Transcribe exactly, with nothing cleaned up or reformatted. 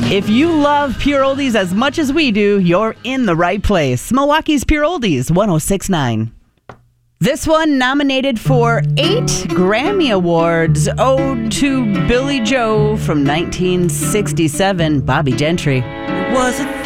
If you love Pure Oldies as much as we do, you're in the right place. Milwaukee's Pure Oldies, one oh six point nine. This one nominated for eight Grammy Awards. Ode to Billy Joe from nineteen sixty-seven, Bobby Gentry. Was it